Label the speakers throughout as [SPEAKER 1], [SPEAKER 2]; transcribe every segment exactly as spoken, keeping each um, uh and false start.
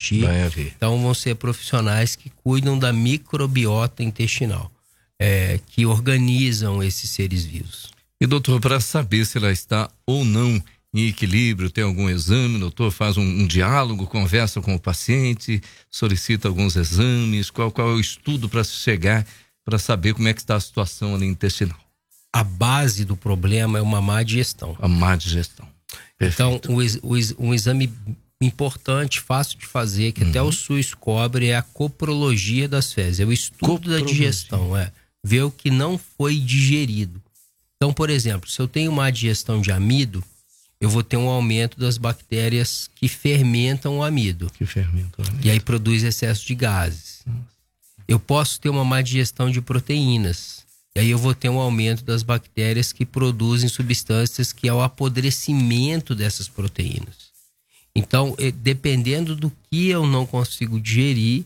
[SPEAKER 1] existir.
[SPEAKER 2] Vai haver.
[SPEAKER 1] Então vão ser profissionais que cuidam da microbiota intestinal, é, que organizam esses seres vivos.
[SPEAKER 2] E doutor, para saber se ela está ou não em equilíbrio, tem algum exame, doutor, faz um, um diálogo, conversa com o paciente, solicita alguns exames, qual, qual é o estudo para se chegar, para saber como é que está a situação ali intestinal?
[SPEAKER 1] A base do problema é uma má digestão.
[SPEAKER 2] A má digestão. Perfeito.
[SPEAKER 1] Então, o, o, um exame importante, fácil de fazer, que uhum. até o SUS cobre, é a coprologia das fezes. É o estudo coprologia. da digestão, é ver o que não foi digerido. Então, por exemplo, se eu tenho má digestão de amido, eu vou ter um aumento das bactérias que fermentam o amido.
[SPEAKER 2] Que fermentam o amido.
[SPEAKER 1] E aí produz excesso de gases. Hum. Eu posso ter uma má digestão de proteínas. E aí eu vou ter um aumento das bactérias que produzem substâncias que é o apodrecimento dessas proteínas. Então, dependendo do que eu não consigo digerir,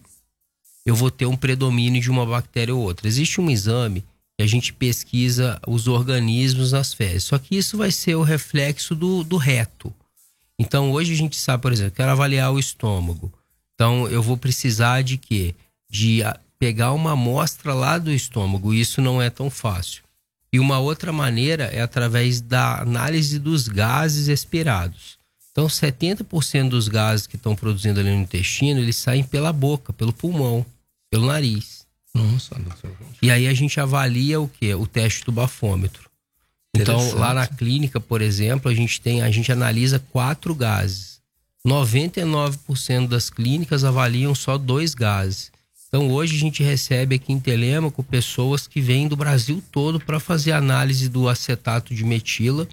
[SPEAKER 1] eu vou ter um predomínio de uma bactéria ou outra. Existe um exame que a gente pesquisa os organismos nas fezes. Só que isso vai ser o reflexo do, do reto. Então, hoje a gente sabe, por exemplo, quero avaliar o estômago. Então, eu vou precisar de quê? De pegar uma amostra lá do estômago. Isso não é tão fácil. E uma outra maneira é através da análise dos gases expirados. Então, setenta por cento dos gases que estão produzindo ali no intestino, eles saem pela boca, pelo pulmão, pelo nariz.
[SPEAKER 2] Nossa,
[SPEAKER 1] e aí a gente avalia o quê? O teste do bafômetro. Então, lá na clínica, por exemplo, a gente tem, a gente analisa quatro gases. noventa e nove por cento das clínicas avaliam só dois gases. Então, hoje a gente recebe aqui em Telêmaco pessoas que vêm do Brasil todo para fazer análise do acetato de metila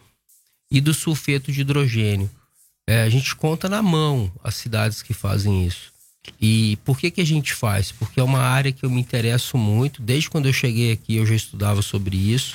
[SPEAKER 1] e do sulfeto de hidrogênio. É, a gente conta na mão as cidades que fazem isso. E por que que a gente faz? Porque é uma área que eu me interesso muito. Desde quando eu cheguei aqui eu já estudava sobre isso.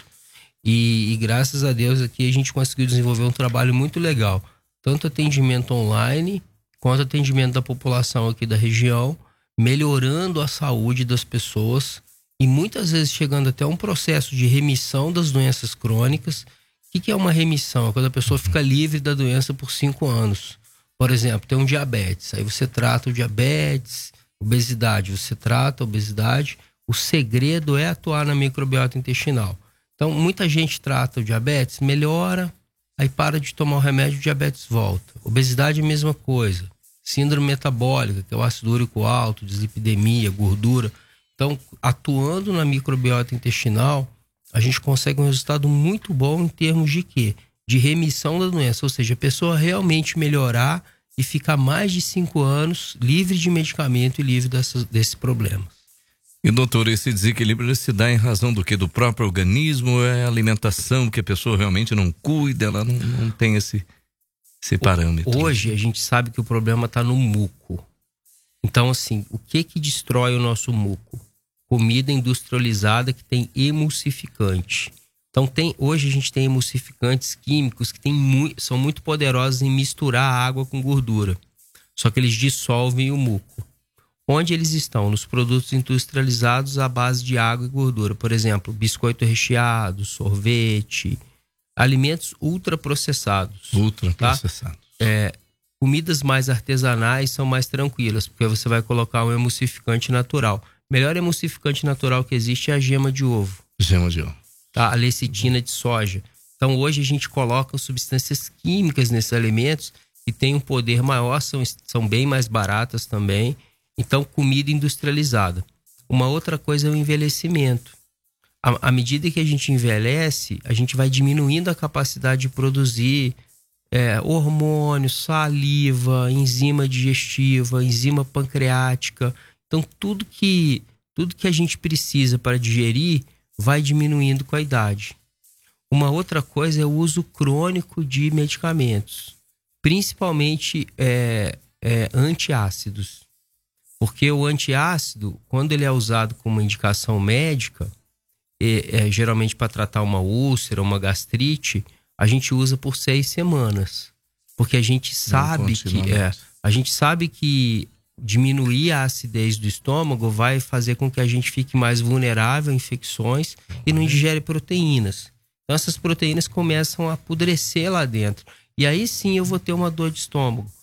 [SPEAKER 1] E, e graças a Deus aqui a gente conseguiu desenvolver um trabalho muito legal. Tanto atendimento online, quanto atendimento da população aqui da região, melhorando a saúde das pessoas e muitas vezes chegando até um processo de remissão das doenças crônicas. O que que é uma remissão? É quando a pessoa fica livre da doença por cinco anos. Por exemplo, tem um diabetes, aí você trata o diabetes, obesidade, você trata a obesidade. O segredo é atuar na microbiota intestinal. Então, muita gente trata o diabetes, melhora, aí para de tomar o remédio, o diabetes volta. Obesidade é a mesma coisa. Síndrome metabólica, que é o ácido úrico alto, dislipidemia, gordura. Então, atuando na microbiota intestinal, a gente consegue um resultado muito bom em termos de quê? De remissão da doença, ou seja, a pessoa realmente melhorar e ficar mais de cinco anos livre de medicamento e livre dessas, desses problemas.
[SPEAKER 2] E doutor, esse desequilíbrio se dá em razão do que? Do próprio organismo? É a alimentação que a pessoa realmente não cuida? Ela não, não tem esse, esse parâmetro?
[SPEAKER 1] Hoje a gente sabe que o problema está no muco. Então, assim, o que que destrói o nosso muco? Comida industrializada que tem emulsificante. Então, tem, hoje a gente tem emulsificantes químicos que tem muito, são muito poderosos em misturar água com gordura. Só que eles dissolvem o muco. Onde eles estão? Nos produtos industrializados à base de água e gordura. Por exemplo, biscoito recheado, sorvete, alimentos ultraprocessados.
[SPEAKER 2] Ultraprocessados.
[SPEAKER 1] Tá? É, comidas mais artesanais são mais tranquilas, porque você vai colocar um emulsificante natural. O melhor emulsificante natural que existe é a gema de ovo.
[SPEAKER 2] Gema de ovo.
[SPEAKER 1] Tá? A lecitina de soja. Então hoje a gente coloca substâncias químicas nesses alimentos que têm um poder maior, são, são bem mais baratas também. Então, comida industrializada. Uma outra coisa é o envelhecimento. À, à medida que a gente envelhece, a gente vai diminuindo a capacidade de produzir é, hormônios, saliva, enzima digestiva, enzima pancreática. Então, tudo que, tudo que a gente precisa para digerir vai diminuindo com a idade. Uma outra coisa é o uso crônico de medicamentos, principalmente é, é, antiácidos. Porque o antiácido, quando ele é usado como indicação médica, é, é, geralmente para tratar uma úlcera, uma gastrite, a gente usa por seis semanas. Porque a gente sabe que é, a gente sabe que diminuir a acidez do estômago vai fazer com que a gente fique mais vulnerável a infecções e não ingere proteínas. Então essas proteínas começam a apodrecer lá dentro. E aí sim eu vou ter uma dor de estômago.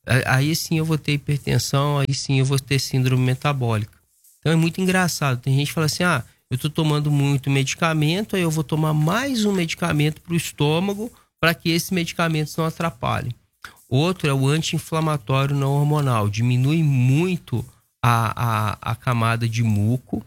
[SPEAKER 1] aí sim eu vou ter hipertensão, aí sim eu vou ter síndrome metabólica. Então é muito engraçado. Tem gente que fala assim, ah, eu tô tomando muito medicamento, aí eu vou tomar mais um medicamento para o estômago para que esses medicamentos não atrapalhem. Outro é o anti-inflamatório não hormonal. Diminui muito a, a, a camada de muco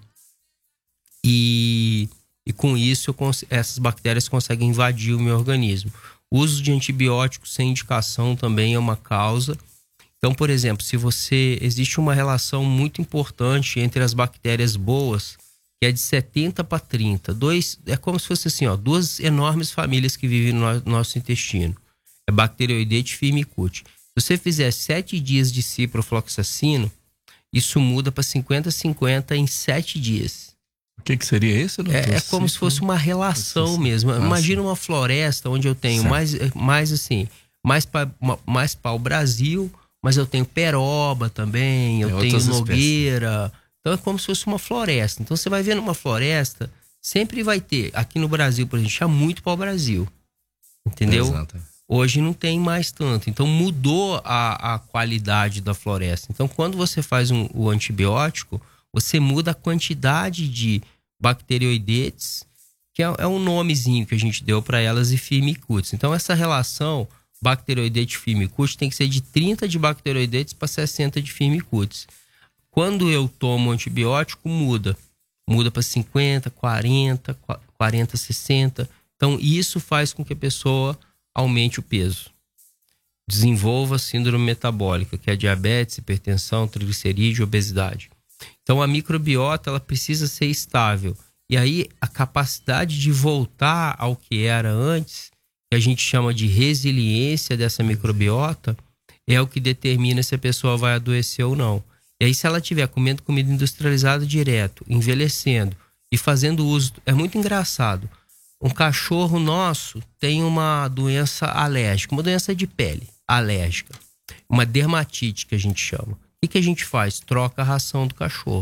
[SPEAKER 1] e, e com isso eu, essas bactérias conseguem invadir o meu organismo. O uso de antibióticos sem indicação também é uma causa. Então, por exemplo, se você... Existe uma relação muito importante entre as bactérias boas, que é de setenta para trinta. Dois, é como se fosse assim, ó, duas enormes famílias que vivem no nosso intestino. É Bacteroidetes e Firmicutes. Se você fizer sete dias de ciprofloxacino, isso muda para cinquenta a cinquenta em sete dias.
[SPEAKER 2] O que, que seria isso?
[SPEAKER 1] É, é como se fosse uma relação mesmo. Ah, Imagina sim. uma floresta onde eu tenho certo. mais, mais assim, mais para mais o Brasil, mas eu tenho peroba também, eu Tem tenho nogueira. Espécies. Então é como se fosse uma floresta. Então você vai ver numa floresta, sempre vai ter. Aqui no Brasil, por exemplo, tinha muito pau-brasil. Entendeu?
[SPEAKER 2] Exato.
[SPEAKER 1] Hoje não tem mais tanto. Então mudou a, a qualidade da floresta. Então quando você faz um, o antibiótico, você muda a quantidade de bacteroidetes, que é, é um nomezinho que a gente deu para elas, e firmicutes. Então essa relação bacteroidete e firmicutes tem que ser de trinta de bacteroidetes para sessenta de firmicutes. Quando eu tomo antibiótico, muda. Muda para cinquenta, quarenta, quarenta, sessenta. Então isso faz com que a pessoa aumente o peso. Desenvolva síndrome metabólica, que é diabetes, hipertensão, triglicerídeo, obesidade. Então a microbiota ela precisa ser estável. E aí a capacidade de voltar ao que era antes, que a gente chama de resiliência dessa microbiota, é o que determina se a pessoa vai adoecer ou não. E aí se ela estiver comendo comida industrializada direto, envelhecendo e fazendo uso... É muito engraçado. Um cachorro nosso tem uma doença alérgica, uma doença de pele alérgica. Uma dermatite que a gente chama. O que a gente faz? Troca a ração do cachorro.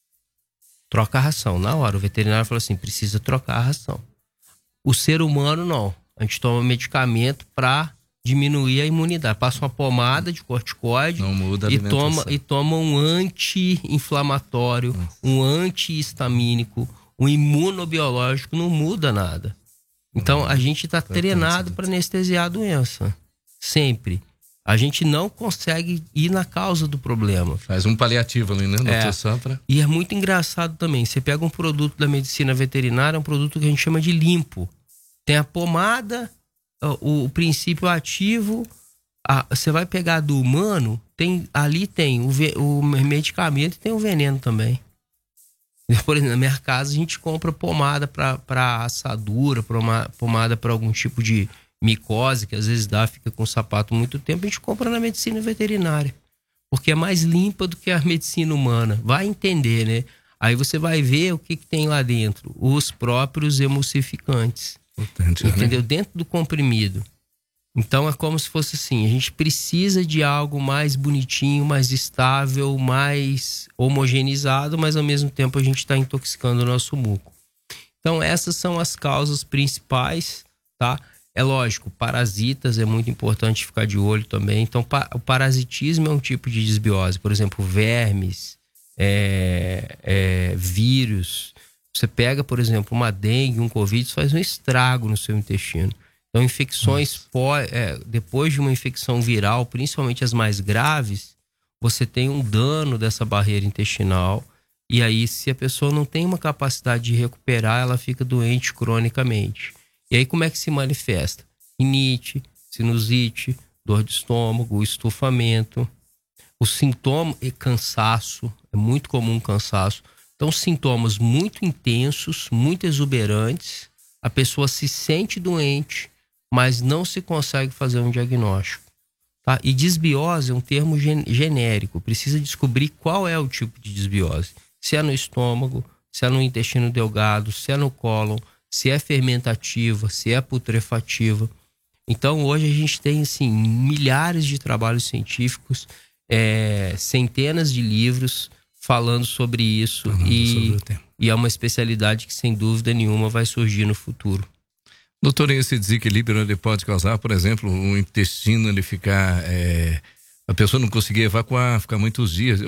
[SPEAKER 1] Troca a ração. Na hora, o veterinário falou assim, precisa trocar a ração. O ser humano, não. A gente toma medicamento para diminuir a imunidade. Passa uma pomada de corticoide
[SPEAKER 2] não muda a
[SPEAKER 1] e, toma, e toma um anti-inflamatório, Nossa. um anti-histamínico, um imunobiológico, não muda nada. Então, a gente está treinado para anestesiar a doença. Sempre. A gente não consegue ir na causa do problema.
[SPEAKER 2] Faz um paliativo ali, né, doutor
[SPEAKER 1] é.
[SPEAKER 2] Safra?
[SPEAKER 1] E é muito engraçado também. Você pega um produto da medicina veterinária, é um produto que a gente chama de limpo. Tem a pomada, o, o princípio ativo. A, você vai pegar do humano, tem, ali tem o, o medicamento e tem o veneno também. Por exemplo, na minha casa a gente compra pomada para assadura, pomada para algum tipo de micose, que às vezes dá, fica com o sapato muito tempo, a gente compra na medicina veterinária. Porque é mais limpa do que a medicina humana. Vai entender, né? Aí você vai ver o que, que tem lá dentro. Os próprios emulsificantes. Importante, entendeu? Né? Dentro do comprimido. Então é como se fosse assim, a gente precisa de algo mais bonitinho, mais estável, mais homogeneizado, mas ao mesmo tempo a gente está intoxicando o nosso muco. Então essas são as causas principais, tá? É lógico, parasitas é muito importante ficar de olho também. Então o parasitismo é um tipo de desbiose, por exemplo, vermes, é, é, vírus. Você pega, por exemplo, uma dengue, um covid, isso faz um estrago no seu intestino. Então, infecções, pó, é, depois de uma infecção viral, principalmente as mais graves, você tem um dano dessa barreira intestinal. E aí, se a pessoa não tem uma capacidade de recuperar, ela fica doente cronicamente. E aí, como é que se manifesta? Rinite, sinusite, dor de estômago, estufamento. O sintoma é cansaço, é muito comum cansaço. Então, sintomas muito intensos, muito exuberantes. A pessoa se sente doente, mas não se consegue fazer um diagnóstico. Tá? E desbiose é um termo gen- genérico. Precisa descobrir qual é o tipo de desbiose. Se é no estômago, se é no intestino delgado, se é no cólon, se é fermentativa, se é putrefativa. Então, hoje a gente tem assim, milhares de trabalhos científicos, é, centenas de livros falando sobre isso. Falando e, sobre o tema. E é uma especialidade que, sem dúvida nenhuma, vai surgir no futuro.
[SPEAKER 2] Doutor, esse desequilíbrio ele pode causar, por exemplo, o intestino ele ficar é, A pessoa não conseguia evacuar, ficar muitos dias.